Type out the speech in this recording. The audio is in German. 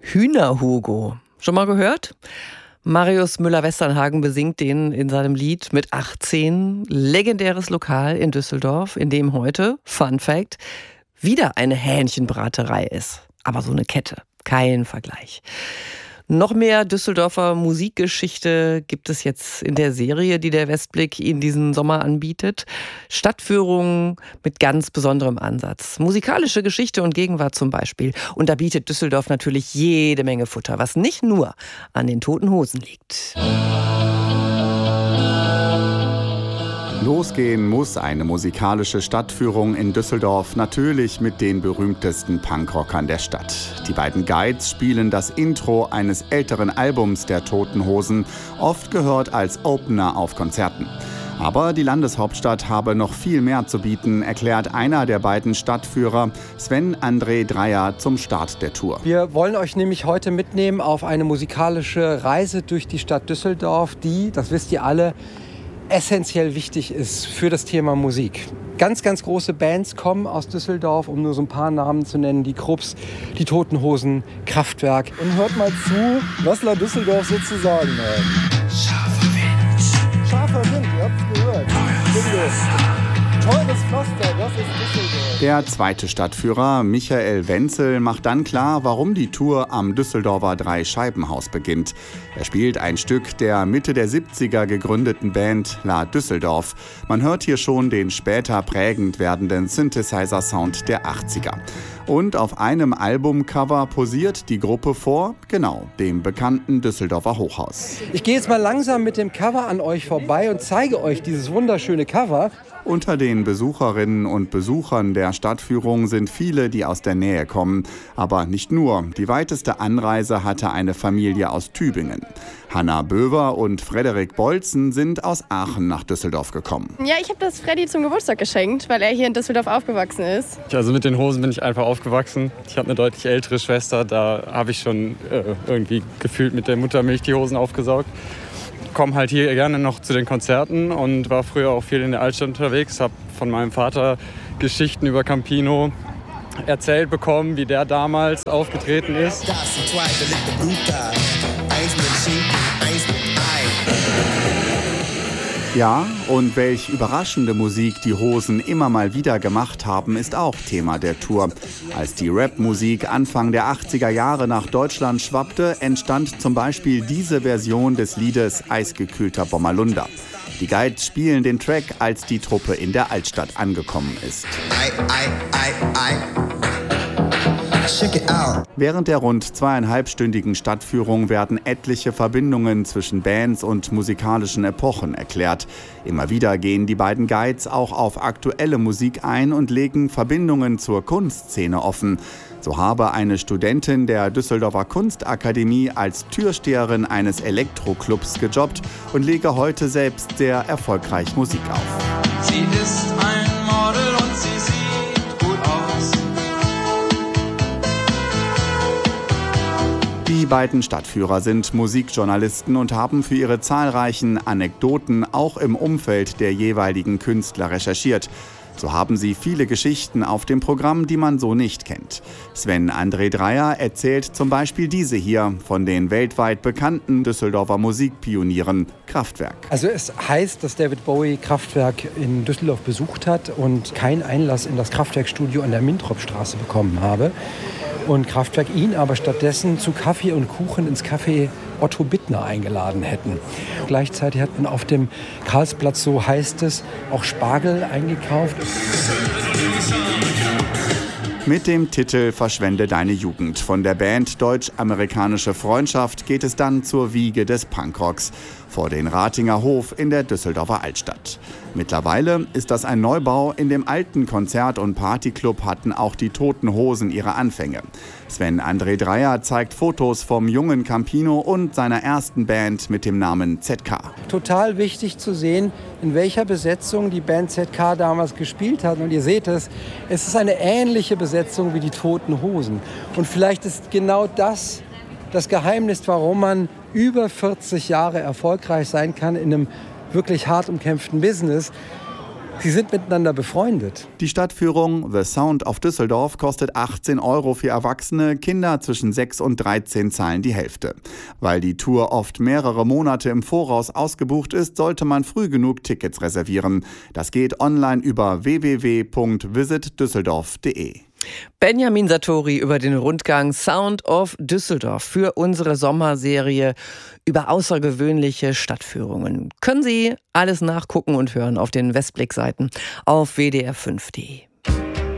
Hühner-Hugo. Schon mal gehört? Marius Müller-Westernhagen besingt den in seinem Lied mit 18. Legendäres Lokal in Düsseldorf, in dem heute, Fun Fact, wieder eine Hähnchenbraterei ist. Aber so eine Kette, kein Vergleich. Noch mehr Düsseldorfer Musikgeschichte gibt es jetzt in der Serie, die der Westblick Ihnen diesen Sommer anbietet. Stadtführungen mit ganz besonderem Ansatz. Musikalische Geschichte und Gegenwart zum Beispiel. Und da bietet Düsseldorf natürlich jede Menge Futter, was nicht nur an den Toten Hosen liegt. Losgehen muss eine musikalische Stadtführung in Düsseldorf natürlich mit den berühmtesten Punkrockern der Stadt. Die beiden Guides spielen das Intro eines älteren Albums der Toten Hosen, oft gehört als Opener auf Konzerten. Aber die Landeshauptstadt habe noch viel mehr zu bieten, erklärt einer der beiden Stadtführer, Sven André Dreyer, zum Start der Tour. Wir wollen euch nämlich heute mitnehmen auf eine musikalische Reise durch die Stadt Düsseldorf, die, das wisst ihr alle, essentiell wichtig ist für das Thema Musik. Ganz, ganz große Bands kommen aus Düsseldorf, um nur so ein paar Namen zu nennen. Die Krupps, die Toten Hosen, Kraftwerk. Und hört mal zu, was La Düsseldorf so zu sagen hat. Scharfer Wind. Scharfer Wind, ihr habt's gehört. Teures Pflaster, das ist Düsseldorf. Der zweite Stadtführer, Michael Wenzel, macht dann klar, warum die Tour am Düsseldorfer Dreischeibenhaus beginnt. Er spielt ein Stück der Mitte der 70er gegründeten Band La Düsseldorf. Man hört hier schon den später prägend werdenden Synthesizer-Sound der 80er. Und auf einem Albumcover posiert die Gruppe vor, genau, dem bekannten Düsseldorfer Hochhaus. Ich gehe jetzt mal langsam mit dem Cover an euch vorbei und zeige euch dieses wunderschöne Cover. Unter den Besucherinnen und Besuchern der Stadtführung sind viele, die aus der Nähe kommen. Aber nicht nur. Die weiteste Anreise hatte eine Familie aus Tübingen. Hanna Böver und Frederik Bolzen sind aus Aachen nach Düsseldorf gekommen. Ja, ich habe das Freddy zum Geburtstag geschenkt, weil er hier in Düsseldorf aufgewachsen ist. Also mit den Hosen bin ich einfach aufgewachsen. Ich habe eine deutlich ältere Schwester, da habe ich schon irgendwie gefühlt mit der Muttermilch die Hosen aufgesaugt. Komme halt hier gerne noch zu den Konzerten und war früher auch viel in der Altstadt unterwegs. Habe von meinem Vater Geschichten über Campino erzählt bekommen, wie der damals aufgetreten ist. Ja, und welch überraschende Musik die Hosen immer mal wieder gemacht haben, ist auch Thema der Tour. Als die Rapmusik Anfang der 80er Jahre nach Deutschland schwappte, entstand zum Beispiel diese Version des Liedes Eisgekühlter Bommerlunder. Die Guides spielen den Track, als die Truppe in der Altstadt angekommen ist. Während der rund 2,5-stündigen Stadtführung werden etliche Verbindungen zwischen Bands und musikalischen Epochen erklärt. Immer wieder gehen die beiden Guides auch auf aktuelle Musik ein und legen Verbindungen zur Kunstszene offen. So habe eine Studentin der Düsseldorfer Kunstakademie als Türsteherin eines Elektroclubs gejobbt und lege heute selbst sehr erfolgreich Musik auf. Sie ist ein Model und sie sieht gut aus. Die beiden Stadtführer sind Musikjournalisten und haben für ihre zahlreichen Anekdoten auch im Umfeld der jeweiligen Künstler recherchiert. So haben sie viele Geschichten auf dem Programm, die man so nicht kennt. Sven André Dreyer erzählt zum Beispiel diese hier von den weltweit bekannten Düsseldorfer Musikpionieren Kraftwerk. Also es heißt, dass David Bowie Kraftwerk in Düsseldorf besucht hat und keinen Einlass in das Kraftwerkstudio an der Mintropstraße bekommen habe. Und Kraftwerk ihn aber stattdessen zu Kaffee und Kuchen ins Café Otto Bittner eingeladen hätten. Gleichzeitig hat man auf dem Karlsplatz, so heißt es, auch Spargel eingekauft. Mit dem Titel Verschwende deine Jugend von der Band Deutsch-Amerikanische Freundschaft geht es dann zur Wiege des Punkrocks vor den Ratinger Hof in der Düsseldorfer Altstadt. Mittlerweile ist das ein Neubau. In dem alten Konzert- und Partyclub hatten auch die Toten Hosen ihre Anfänge. Sven André Dreyer zeigt Fotos vom jungen Campino und seiner ersten Band mit dem Namen ZK. Total wichtig zu sehen, in welcher Besetzung die Band ZK damals gespielt hat. Und ihr seht es ist eine ähnliche Besetzung wie die Toten Hosen. Und vielleicht ist genau das Geheimnis, warum man über 40 Jahre erfolgreich sein kann in einem wirklich hart umkämpften Business. Sie sind miteinander befreundet. Die Stadtführung The Sound of Düsseldorf kostet 18 € für Erwachsene, Kinder zwischen 6 und 13 zahlen die Hälfte. Weil die Tour oft mehrere Monate im Voraus ausgebucht ist, sollte man früh genug Tickets reservieren. Das geht online über www.visitdüsseldorf.de. Benjamin Sartori über den Rundgang Sound of Düsseldorf für unsere Sommerserie über außergewöhnliche Stadtführungen. Können Sie alles nachgucken und hören auf den Westblick-Seiten auf wdr5.de.